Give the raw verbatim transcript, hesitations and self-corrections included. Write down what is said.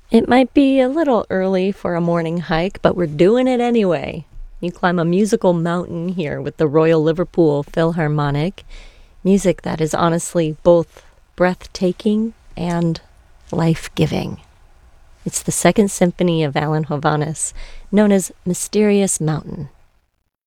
It might be a little early for a morning hike, but we're doing it anyway. You climb a musical mountain here with the Royal Liverpool Philharmonic, music that is honestly both breathtaking and life-giving. It's the Second Symphony of Alan Hovhaness, known as Mysterious Mountain.